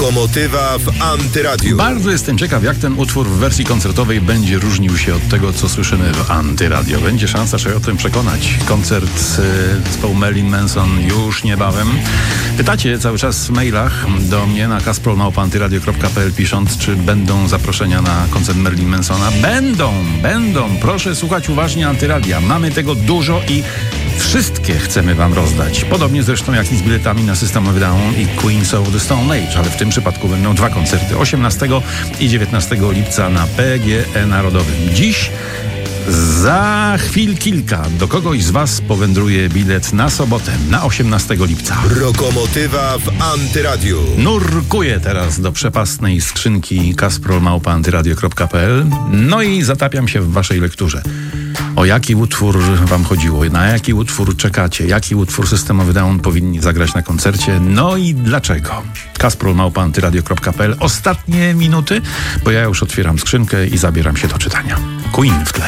Lokomotywa w Antyradiu. Bardzo jestem ciekaw, jak ten utwór w wersji koncertowej będzie różnił się od tego, co słyszymy w Antyradio. Będzie szansa się o tym przekonać. Koncert zespołu Marilyn Manson już niebawem. Pytacie cały czas w mailach do mnie na kasprol@antyradio.pl, pisząc, czy będą zaproszenia na koncert Marilyn Mansona. Będą. Proszę słuchać uważnie Antyradia. Mamy tego dużo i wszystkie chcemy wam rozdać. Podobnie zresztą jak i z biletami na System of a Down i Queens of the Stone Age, ale w tym przypadku będą dwa koncerty. 18 i 19 lipca na PGE Narodowym. Dziś za chwil kilka do kogoś z was powędruje bilet na sobotę, na 18 lipca. Lokomotywa w Antyradiu. Nurkuję teraz do przepastnej skrzynki kasprol@antyradio.pl. No i zatapiam się w waszej lekturze. O jaki utwór wam chodziło? Na jaki utwór czekacie? Jaki utwór System of a Down powinni zagrać na koncercie? No i dlaczego? kasprol@antyradio.pl. Ostatnie minuty, bo ja już otwieram skrzynkę i zabieram się do czytania. Queen w tle.